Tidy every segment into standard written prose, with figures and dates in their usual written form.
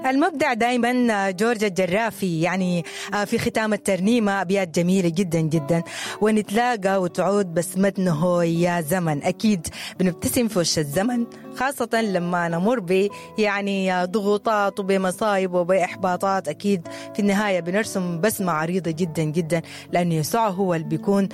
المبدع دايما جورج الجرافي، يعني في ختام الترنيمة أبيات جميلة جدا جدا. ونتلاقى وتعود بسمتنا يا زمن. أكيد بنبتسم في وش الزمن، خاصة لما نمر ب يعني ضغوطات وبمصايب وبإحباطات. أكيد في النهاية بنرسم بسمة عريضة جدا جدا، لأن يسوع هو اللي بيكون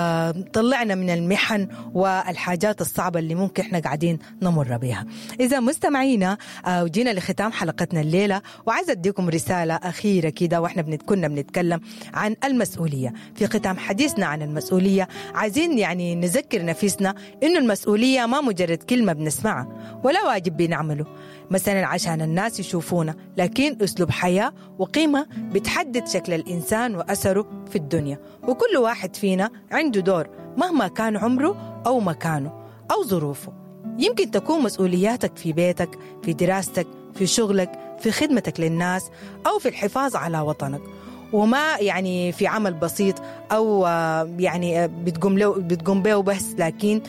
طلعنا من المحن والحاجات الصعبة اللي ممكن احنا قاعدين نمر بها. إذا مستمعينا وجينا لختام حلقتنا الليلة، وعايز أديكم رسالة أخيرة كده. وإحنا كنا بنتكلم عن المسؤولية. في ختام حديثنا عن المسؤولية عايزين يعني نذكر نفسنا إنه المسؤولية ما مجرد كلمة بنسمعها ولا واجب بنعمله مثلا عشان الناس يشوفونا، لكن أسلوب حياة وقيمة بتحدد شكل الإنسان وأثره في الدنيا. وكل واحد فينا عنده دور مهما كان عمره أو مكانه أو ظروفه. يمكن تكون مسؤولياتك في بيتك، في دراستك، في شغلك، في خدمتك للناس، أو في الحفاظ على وطنك، وما يعني في عمل بسيط أو يعني بتقوم به بس، لكن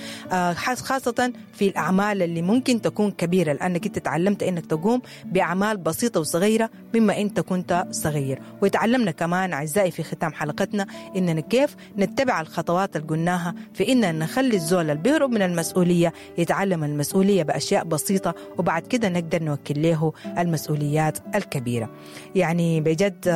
خاصة في الأعمال اللي ممكن تكون كبيرة، لأنك أنت تعلمت أنك تقوم بأعمال بسيطة وصغيرة مما أنت كنت صغير. وتعلمنا كمان أعزائي في ختام حلقتنا إننا كيف نتبع الخطوات اللي قلناها في إننا نخلي الزول اللي بيهرب من المسؤولية يتعلم المسؤولية بأشياء بسيطة، وبعد كده نقدر نوكل له المسؤوليات الكبيرة. يعني بجد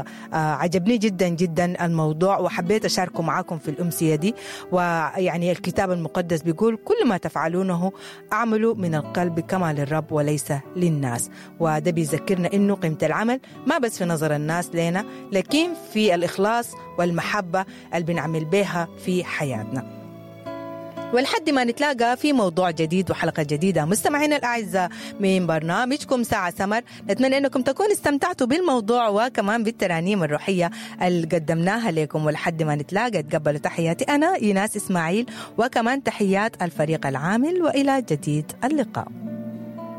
عجبني جدا جدا الموضوع، وحبيت أشاركه معاكم في الأمسية دي. ويعني الكتاب المقدس بيقول كل ما تفعلونه أعملوا من القلب كما للرب وليس للناس. وده بيذكرنا إنه قيمة العمل ما بس في نظر الناس لنا، لكن في الإخلاص والمحبة اللي بنعمل بها في حياتنا. ولحد ما نتلاقى في موضوع جديد وحلقة جديدة مستمعين الأعزاء من برنامجكم ساعة سمر، نتمنى أنكم تكونوا استمتعتوا بالموضوع وكمان بالترانيم الروحية اللي قدمناها لكم. ولحد ما نتلاقى تقبلوا تحياتي أنا إيناس إسماعيل، وكمان تحيات الفريق العامل، وإلى جديد اللقاء.